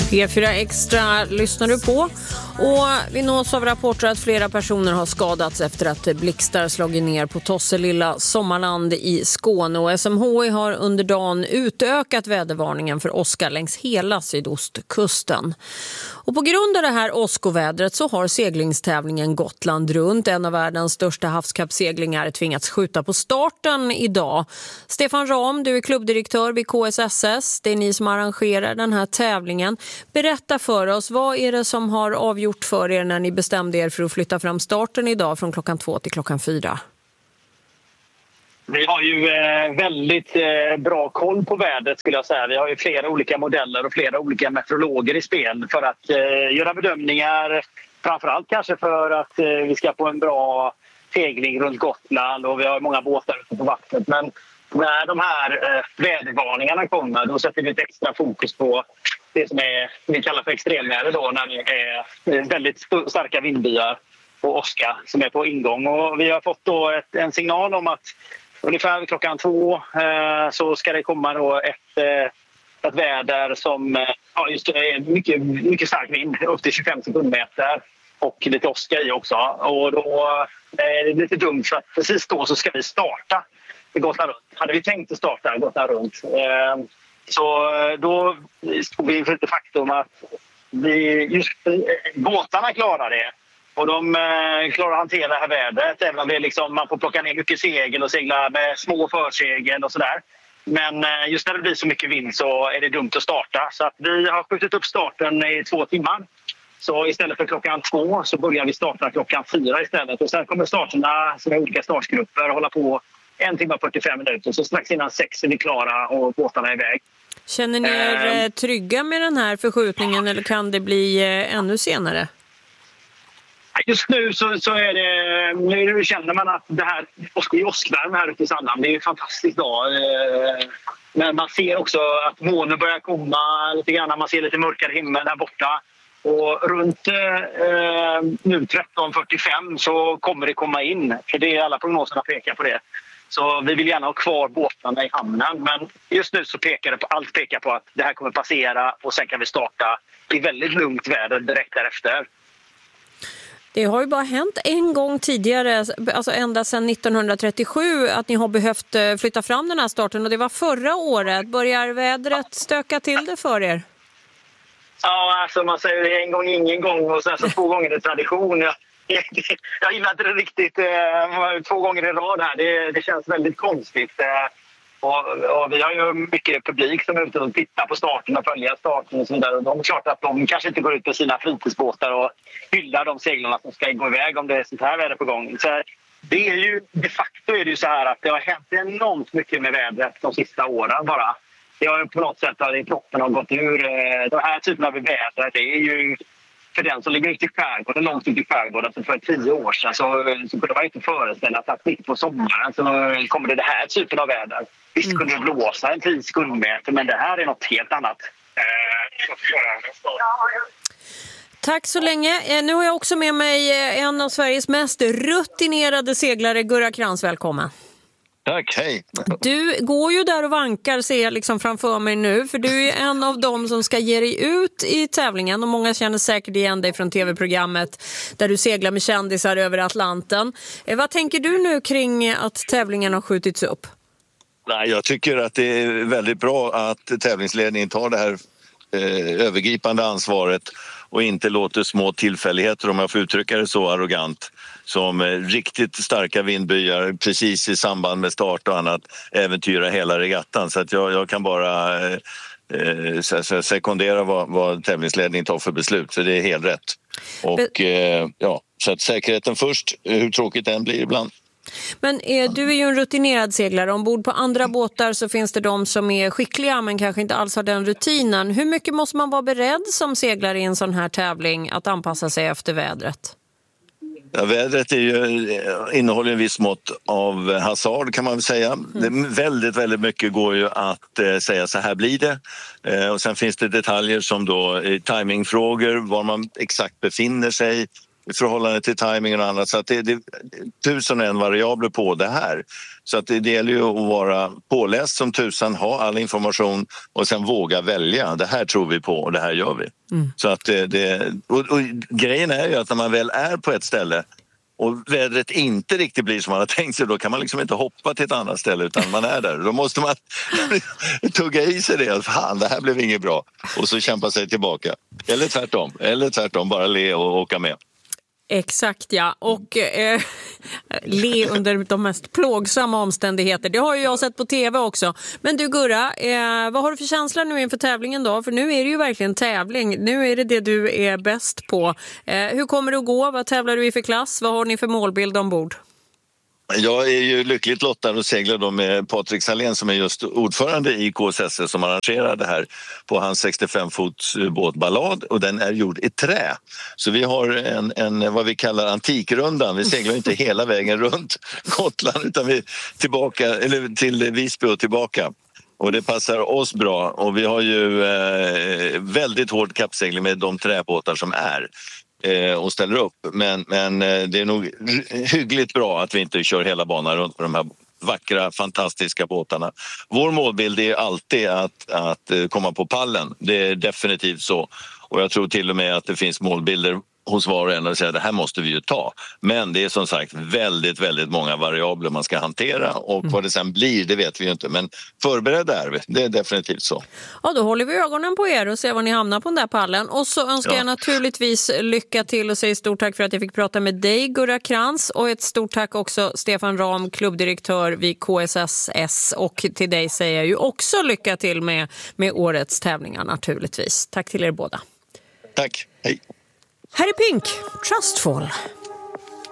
P4 Extra lyssnar du på, och vi nås av rapporter att flera personer har skadats efter att blixtar slagit ner på Tosselilla Sommarland i Skåne, och SMHI har under dagen utökat vädervarningen för åska längs hela sydostkusten. Och på grund av det här åskovädret så har seglingstävlingen Gotland runt, en av världens största havskappseglingar, tvingats skjuta på starten idag. Stefan Ram, du är klubbdirektör vid KSSS. Det är ni som arrangerar den här tävlingen. Berätta för oss, vad är det som har avgjort för er när ni bestämde er för att flytta fram starten idag från klockan 2 till klockan 4? Vi har ju väldigt bra koll på vädret, skulle jag säga. Vi har ju flera olika modeller och flera olika meteorologer i spel för att göra bedömningar. Framförallt kanske för att vi ska få en bra segling runt Gotland, och vi har många båtar ute på vattnet. Men när de här vädervarningarna kommer, då sätter vi ett extra fokus på det som vi kallar för extremväder då, när det är väldigt starka vindbyar och åska som är på ingång. Och vi har fått då en signal om att ungefär klockan 2 så ska det komma då ett väder som just är mycket stark vind, upp till 25 sekundmeter, och lite åska i också. Och då är det lite dumt, för att precis då så ska vi starta i Gotland runt. Hade vi tänkt att starta Gotland runt, så då stod vi inför ett faktum att båtarna klarar det. Och de klarar att hantera det här vädret, även om det är man får plocka ner mycket segel och segla med små försegel och sådär. Men just när det blir så mycket vind så är det dumt att starta. Så att vi har skjutit upp starten i 2 timmar. Så istället för klockan 2 så börjar vi starta klockan 4 istället. Och sen kommer starterna, som är olika startgrupper, hålla på 1 timme och 45 minuter. Så strax innan 6 är vi klara och båtarna är iväg. Känner ni er trygga med den här förskjutningen, eller kan det bli ännu senare? Just nu så är det, nu känner man att det här åskvärme här ute i Sandhamn, det är ju fantastiskt dag. Men man ser också att månen börjar komma lite grann, man ser lite mörkare himmel där borta. Och runt nu 13.45 så kommer det komma in, för det är alla prognoserna pekar på det. Så vi vill gärna ha kvar båtarna i hamnen, men just nu så allt pekar på att det här kommer passera, och sen kan vi starta i väldigt lugnt väder direkt därefter. Det har ju bara hänt en gång tidigare, alltså ända sedan 1937, att ni har behövt flytta fram den här starten, och det var förra året. Börjar vädret stöka till det för er? Ja, alltså man säger en gång ingen gång, och sen så 2 gånger är tradition. Jag gillar inte det riktigt 2 gånger i rad här. Det känns väldigt konstigt. Och vi har ju mycket publik som är ute och tittar på starten och följer starten och så vidare. Och de är klart att de kanske inte går ut på sina fritidsbåtar och hyllar de seglarna som ska gå iväg om det är sånt här väder på gång. Så det är ju, de facto är det ju så här att det har hänt enormt mycket med vädret de sista åren bara. Det har på något sätt att proppen har gått ur. Den här typen av väder, det är ju för den som ligger ute i skärgården, långt ute i skärgården, för 10 år sedan så kunde man inte föreställa sig att mitt på sommaren så kommer det här typen av väder. Visst kunde det blåsa en 10 sekundmeter, men det här är något helt annat. Tack så länge. Nu har jag också med mig en av Sveriges mest rutinerade seglare, Gurra Krantz. Välkommen. Tack, hej. Du går ju där och vankar, ser jag liksom framför mig nu, för du är en av dem som ska ge dig ut i tävlingen, och många känner säkert igen dig från tv-programmet där du seglar med kändisar över Atlanten. Vad tänker du nu kring att tävlingen har skjutits upp? Nej, jag tycker att det är väldigt bra att tävlingsledningen tar det här övergripande ansvaret och inte låter små tillfälligheter, om jag får uttrycka det så arrogant, som riktigt starka vindbyar precis i samband med start och annat äventyra hela regattan. Så att jag kan bara sekundera vad tävlingsledningen tar för beslut, så det är helt rätt. Och så att säkerheten först, hur tråkigt den blir ibland. Men du är ju en rutinerad seglare. Ombord på andra båtar så finns det de som är skickliga men kanske inte alls har den rutinen. Hur mycket måste man vara beredd som seglare i en sån här tävling att anpassa sig efter vädret? Ja, vädret innehåller en viss mått av hasard, kan man väl säga. Väldigt, väldigt mycket går ju att säga så här blir det. Och sen finns det detaljer som då timingfrågor, var man exakt befinner sig. i förhållande till timingen och annat. Så att det är 1001 variabler på det här. Så att det gäller ju att vara påläst som tusan, ha all information och sen våga välja. Det här tror vi på och det här gör vi. Så att och grejen är ju att när man väl är på ett ställe och vädret inte riktigt blir som man har tänkt sig, då kan man liksom inte hoppa till ett annat ställe utan man är där. Då måste man tugga i sig det. Fan, det här blev inget bra. Och så kämpa sig tillbaka. Eller tvärtom, bara le och åka med. Exakt, ja. Och le under de mest plågsamma omständigheter. Det har ju jag sett på tv också. Men du Gurra, vad har du för känsla nu inför tävlingen då? För nu är det ju verkligen tävling. Nu är det du är bäst på. Hur kommer det att gå? Vad tävlar du i för klass? Vad har ni för målbild ombord? Jag är ju lyckligt lottad och seglar då med Patrik Salén som är just ordförande i KSS som arrangerar det här på hans 65-fots båtballad, och den är gjord i trä. Så vi har en vad vi kallar antikrundan. Vi seglar inte hela vägen runt Gotland utan vi tillbaka eller till Visby och tillbaka. Och det passar oss bra, och vi har ju väldigt hård kappsegling med de träbåtar som är och ställer upp, men det är nog hyggligt bra att vi inte kör hela banan runt med de här vackra, fantastiska båtarna. Vår målbild är alltid att komma på pallen, det är definitivt så, och jag tror till och med att det finns målbilder hos var och en och säga att det här måste vi ju ta. Men det är som sagt väldigt, väldigt många variabler man ska hantera, och vad det sen blir, det vet vi ju inte. Men förberedda är vi, det är definitivt så. Ja, då håller vi ögonen på er och ser var ni hamnar på den där pallen. Och så önskar jag naturligtvis lycka till och säger stort tack för att jag fick prata med dig, Gurra Krantz. Och ett stort tack också Stefan Ram, klubbdirektör vid KSS. Och till dig säger jag ju också lycka till med årets tävlingar naturligtvis. Tack till er båda. Tack, hej. Här är Pink, Trustful.